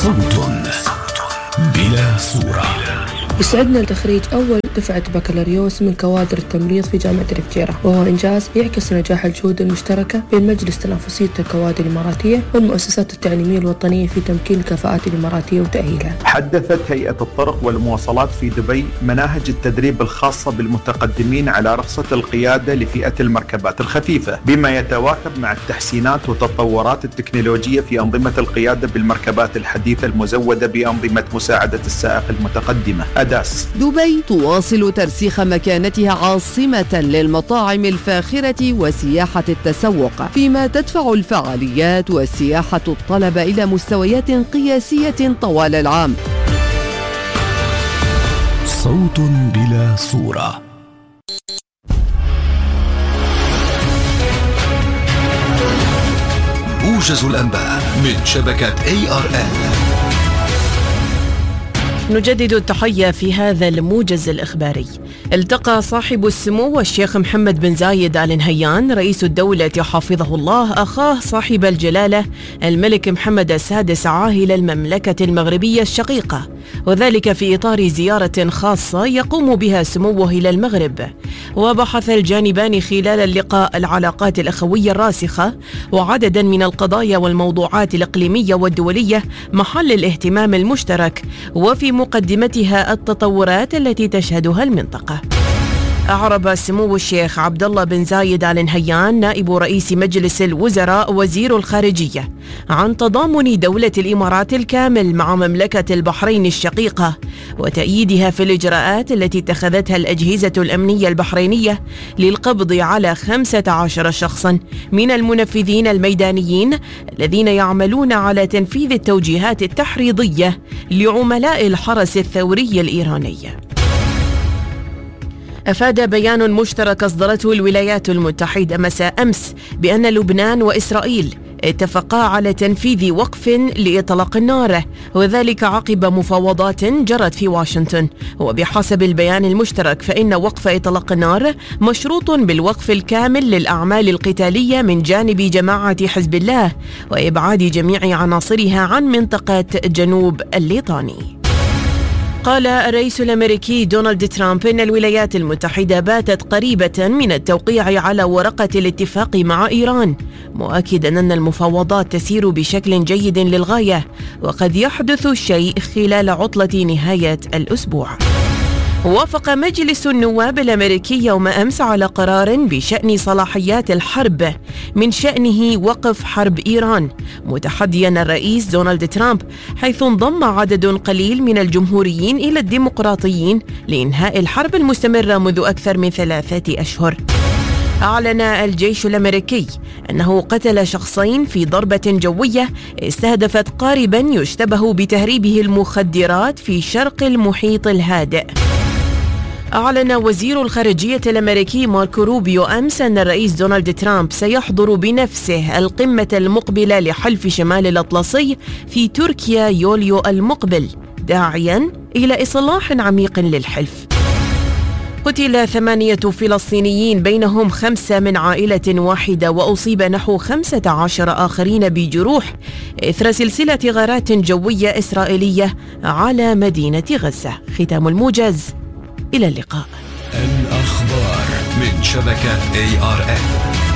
صوت بلا صورة. يسعدنا تخريج أول دفعة بكالوريوس من كوادر التمريض في جامعة الفجيرة، وهو إنجاز يعكس نجاح الجهود المشتركة بين مجلس تنافسية الكوادر الإماراتية والمؤسسات التعليمية الوطنية في تمكين الكفاءات الإماراتية وتأهيلها. حدثت هيئة الطرق والمواصلات في دبي مناهج التدريب الخاصة بالمتقدمين على رخصة القيادة لفئة المركبات الخفيفة، بما يتواكب مع التحسينات والتطورات التكنولوجية في أنظمة القيادة بالمركبات الحديثة المزودة بأنظمة مساعدة السائق المتقدمة أداس. دبي تواصل ترسيخ مكانتها عاصمة للمطاعم الفاخرة وسياحة التسوق، فيما تدفع الفعاليات والسياحة الطلب إلى مستويات قياسية طوال العام. صوت بلا صورة. موجز الأنباء من شبكة ARN. نجدد التحية في هذا الموجز الإخباري. التقى صاحب السمو الشيخ محمد بن زايد آل نهيان رئيس الدولة حفظه الله أخاه صاحب الجلالة الملك محمد السادس عاهل المملكة المغربية الشقيقة، وذلك في إطار زيارة خاصة يقوم بها سموه إلى المغرب. وبحث الجانبان خلال اللقاء العلاقات الأخوية الراسخة وعددا من القضايا والموضوعات الإقليمية والدولية محل الاهتمام المشترك، وفي مقدمتها التطورات التي تشهدها المنطقة. أعرب سمو الشيخ عبد الله بن زايد آل نهيان نائب رئيس مجلس الوزراء وزير الخارجية عن تضامن دولة الإمارات الكامل مع مملكة البحرين الشقيقة وتأييدها في الإجراءات التي اتخذتها الأجهزة الأمنية البحرينية للقبض على 15 شخصا من المنفذين الميدانيين الذين يعملون على تنفيذ التوجيهات التحريضية لعملاء الحرس الثوري الإيراني. أفاد بيان مشترك أصدرته الولايات المتحدة مساء أمس بأن لبنان وإسرائيل اتفقا على تنفيذ وقف لإطلاق النار، وذلك عقب مفاوضات جرت في واشنطن. وبحسب البيان المشترك فإن وقف إطلاق النار مشروط بالوقف الكامل للأعمال القتالية من جانب جماعة حزب الله وإبعاد جميع عناصرها عن منطقة جنوب الليطاني. قال الرئيس الأمريكي دونالد ترامب إن الولايات المتحدة باتت قريبة من التوقيع على ورقة الاتفاق مع إيران، مؤكدا أن المفاوضات تسير بشكل جيد للغاية وقد يحدث شيء خلال عطلة نهاية الأسبوع. وافق مجلس النواب الأمريكي يوم أمس على قرار بشأن صلاحيات الحرب من شأنه وقف حرب إيران، متحديا الرئيس دونالد ترامب حيث انضم عدد قليل من الجمهوريين إلى الديمقراطيين لإنهاء الحرب المستمرة منذ أكثر من 3 أشهر. أعلن الجيش الأمريكي أنه قتل شخصين في ضربة جوية استهدفت قاربا يشتبه بتهريبه المخدرات في شرق المحيط الهادئ. أعلن وزير الخارجية الأمريكي ماركو روبيو أمس أن الرئيس دونالد ترامب سيحضر بنفسه القمة المقبلة لحلف شمال الأطلسي في تركيا يوليو المقبل، داعيا إلى إصلاح عميق للحلف. قتل 8 فلسطينيين بينهم 5 من عائلة واحدة، وأصيب نحو 15 آخرين بجروح إثر سلسلة غارات جوية إسرائيلية على مدينة غزة. ختام الموجز، إلى اللقاء. الأخبار من شبكة ARN.